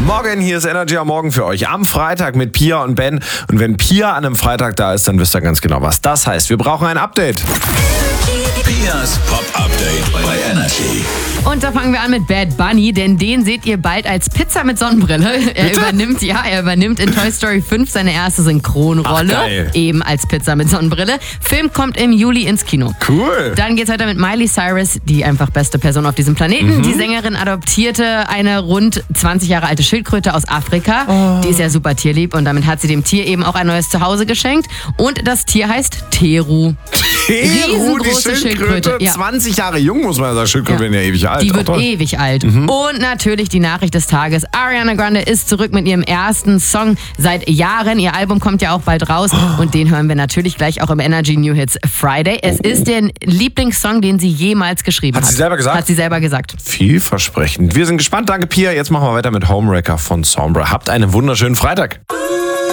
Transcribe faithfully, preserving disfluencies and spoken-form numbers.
Morgen, hier ist Energy am Morgen für euch. Am Freitag mit Pia und Ben. Und wenn Pia an einem Freitag da ist, dann wisst ihr ganz genau, was das heißt. Wir brauchen ein Update. Pias Pop-Update bei Energy. Und da fangen wir an mit Bad Bunny, denn den seht ihr bald als Pizza mit Sonnenbrille. Er Bitte? übernimmt, ja, er übernimmt in Toy Story fünf seine erste Synchronrolle. Ach, geil. Eben als Pizza mit Sonnenbrille. Film kommt im Juli ins Kino. Cool. Dann geht's weiter mit Miley Cyrus, die einfach beste Person auf diesem Planeten. Mhm. Die Sängerin adoptierte eine rund zwanzig Jahre alte Schildkröte aus Afrika. Oh. Die ist ja super tierlieb und damit hat sie dem Tier eben auch ein neues Zuhause geschenkt. Und das Tier heißt Teru. Teru, die Riesengroße Schildkröte. Schildkröte, ja. zwanzig Jahre jung, muss man sagen. Schildkröte werden ja ewig alt. Die Auch wird toll. ewig alt. Mhm. Und natürlich die Nachricht des Tages. Ariana Grande ist zurück mit ihrem ersten Song seit Jahren. Ihr Album kommt ja auch bald raus. Und den hören wir natürlich gleich auch im Energy New Hits Friday. Es ist der Lieblingssong, den sie jemals geschrieben hat. Hat sie selber gesagt? Hat sie selber gesagt. Vielversprechend. Wir sind gespannt. Danke, Pia. Jetzt machen wir weiter mit Homewrecker von Sombra. Habt einen wunderschönen Freitag.